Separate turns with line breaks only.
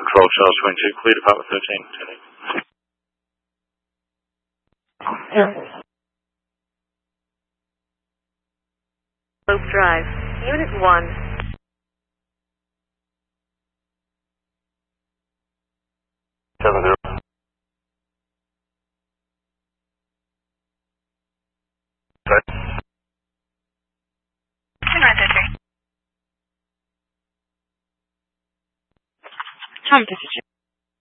Control, Charles 22, clear Department 13, turning.
Slope Drive, Unit 1.
70.
Tom, this is